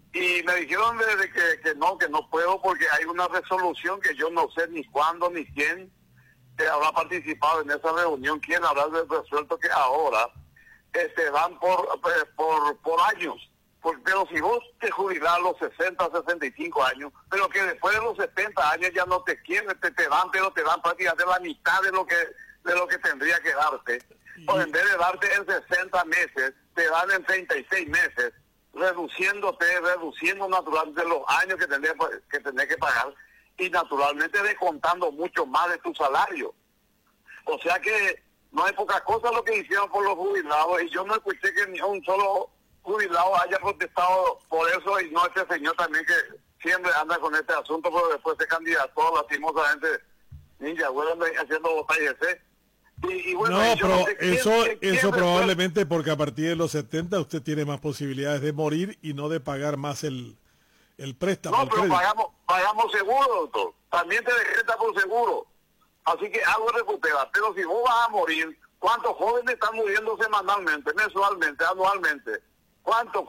Y me dijeron que no puedo porque hay una resolución que yo no sé ni cuándo ni quién habrá participado en esa reunión, quién habrá resuelto que ahora se dan por años. Pero si vos te jubilás a los 60, 65 años, pero que después de los 70 años ya no te quieren, te dan, pero te dan prácticamente la mitad de lo que tendría que darte. O en vez de darte en 60 meses, te dan en 36 meses, reduciendo naturalmente los años que tendrías que pagar y naturalmente descontando mucho más de tu salario. O sea que no hay poca cosa lo que hicieron por los jubilados, y yo no escuché que ni un solo jubilado haya protestado por eso, y no este señor también que siempre anda con este asunto, pero después se candidató lastimosamente ninja, bueno, haciendo botellas, y bueno, no, pero no sé eso probablemente porque a partir de los 70 usted tiene más posibilidades de morir y no de pagar más el préstamo. No, el pero crédito. pagamos seguro, doctor. También te decreta por seguro. Así que algo recupera. Pero si vos vas a morir, ¿cuántos jóvenes están muriendo semanalmente, mensualmente, anualmente? ¿Cuántos?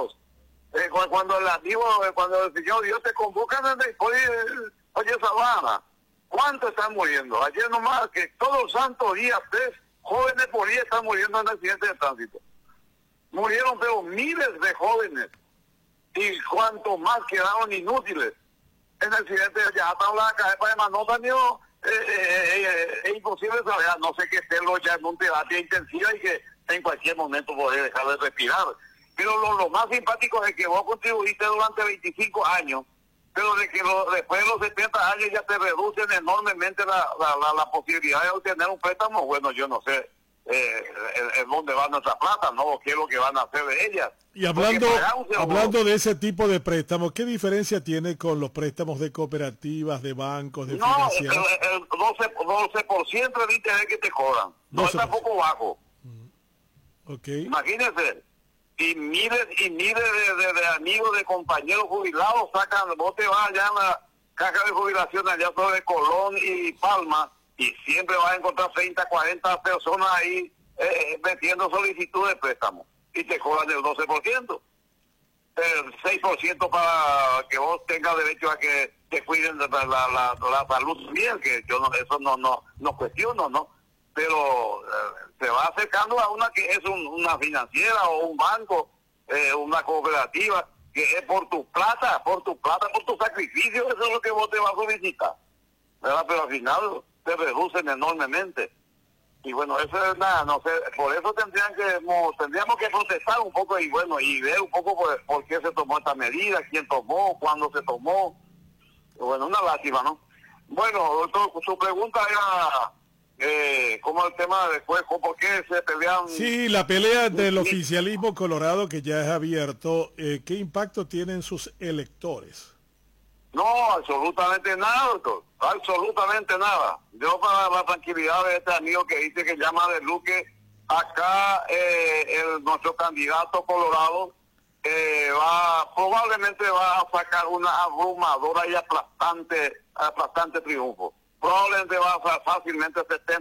Cuando el Señor Dios te convoca, oye, Sabana, ¿cuántos están muriendo? Ayer nomás, que todos los santos días, 3 jóvenes por día están muriendo en accidentes de tránsito. Murieron, pero miles de jóvenes. Y cuanto más quedaron inútiles en accidentes. Ya hasta la cabeza de manota, mío, es imposible saber, no sé, que estélo ya en un terapia intensiva y que en cualquier momento podés dejar de respirar. Pero lo más simpático es que vos contribuiste durante 25 años, pero de que después de los 70 años ya te reducen enormemente la posibilidad de obtener un préstamo. Bueno, yo no sé en dónde va nuestra plata, ¿no? ¿Qué es lo que van a hacer de ellas? Y hablando de ese tipo de préstamos, ¿qué diferencia tiene con los préstamos de cooperativas, de bancos, de financieras? El 12% de interés que te cobran. No es tampoco bajo. Okay. Imagínense. Y miles de amigos, de compañeros jubilados sacan, vos te vas allá en la caja de jubilación allá sobre Colón y Palma, y siempre vas a encontrar 30, 40 personas ahí metiendo solicitud de préstamo, y te cobran el 12%, el 6% para que vos tengas derecho a que te cuiden de la salud bien, que yo no, eso no cuestiono, ¿no? Pero se va acercando a una que es una financiera o un banco, una cooperativa, que es por tu plata, por tu sacrificio, eso es lo que vos te vas a solicitar, ¿verdad? Pero al final te reducen enormemente. Y bueno, eso es nada, no sé, por eso tendríamos que protestar un poco y bueno, y ver un poco por qué se tomó esta medida, quién tomó, cuándo se tomó. Bueno, una lástima, ¿no? Bueno, doctor, su pregunta era como el tema de después, ¿por qué se pelean? Sí, la pelea del oficialismo colorado que ya es abierto, ¿qué impacto tienen sus electores? No, absolutamente nada, doctor, absolutamente nada. Yo, para la tranquilidad de este amigo que dice que llama de Luque, acá nuestro candidato colorado probablemente va a sacar una abrumadora y aplastante triunfo. Probablemente va a fácilmente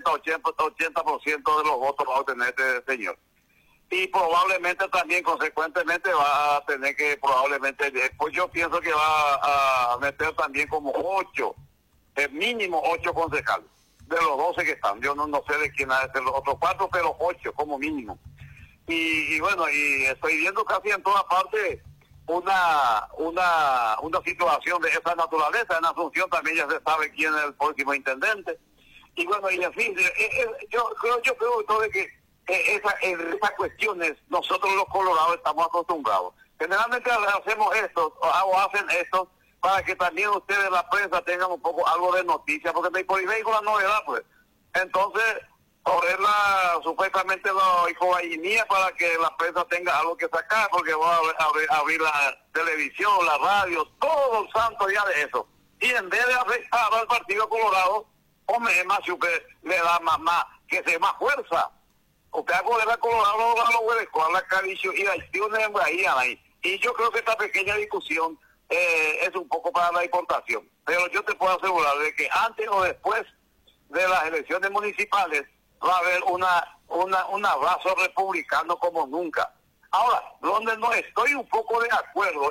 70-80% de los votos va a obtener este señor. Y probablemente también, consecuentemente, va a tener que, pues yo pienso que va a meter también como 8, mínimo 8 concejales, de los 12 que están. Yo no sé de quién va a ser los otros 4, pero 8 como mínimo. Y bueno, y estoy viendo casi en toda parte una situación de esa naturaleza. En Asunción también ya se sabe quién es el próximo intendente. Y bueno, y en fin, yo creo todo de que esas cuestiones nosotros los colorados estamos acostumbrados. Generalmente hacemos esto o hacen esto para que también ustedes, la prensa, tengan un poco algo de noticia, porque por ahí con la novedad, pues. Entonces, correrla supuestamente la ecobainía para que la prensa tenga algo que sacar, porque va a abrir la televisión, la radio, todo el santo día de eso. Y en vez de afectar al Partido Colorado, hombre, es más que le da más que se más fuerza. Usted a Colorado a los hueles con la caricio y la acción ahí. Y yo creo que esta pequeña discusión es un poco para la importación. Pero yo te puedo asegurar de que antes o después de las elecciones municipales va a haber un abrazo republicano como nunca. Ahora, donde no estoy un poco de acuerdo,